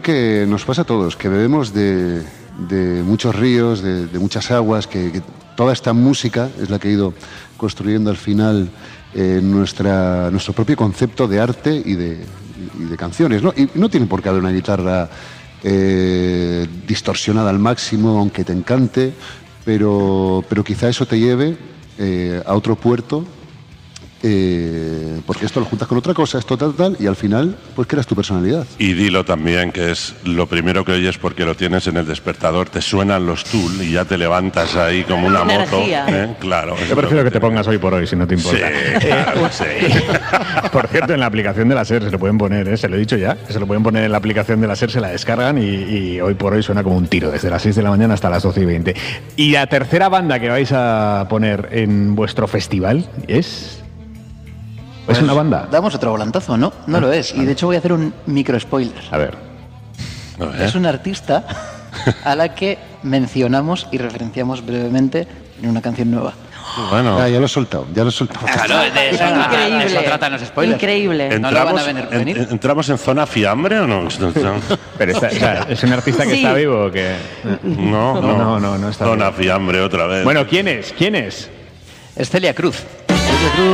Que nos pasa a todos, que bebemos de muchos ríos, de muchas aguas, que toda esta música es la que ha ido construyendo al final nuestro propio concepto de arte y de canciones, ¿no? Y no tiene por qué haber una guitarra distorsionada al máximo, aunque te encante, pero quizá eso te lleve a otro puerto, porque esto lo juntas con otra cosa, esto tal, y al final pues creas tu personalidad. Y dilo también, que es lo primero que oyes porque lo tienes en el despertador, te suenan los Tool y ya te levantas ahí como una moto, claro. Yo prefiero que te pongas Hoy por Hoy, si no te importa. Sí, claro, sí. Por cierto, en la aplicación de la SER se lo pueden poner, se lo he dicho ya, se lo pueden poner en la aplicación de la SER, se la descargan y Hoy por Hoy suena como un tiro, desde las 6 de la mañana hasta las 12:20. Y la tercera banda que vais a poner en vuestro festival es... ¿Es una banda? Damos otro volantazo, ¿no? No lo es. Y de hecho voy a hacer un micro spoiler. A ver. Es una artista a la que mencionamos y referenciamos brevemente en una canción nueva. Bueno. Ya lo he soltado, Claro, de eso tratan los spoilers. Increíble. ¿No lo van a venir? ¿Entramos en zona fiambre o no? Pero ¿es un artista que está vivo o que...? No está zona vivo. fiambre otra vez. Bueno, ¿quién es? Es Celia Cruz.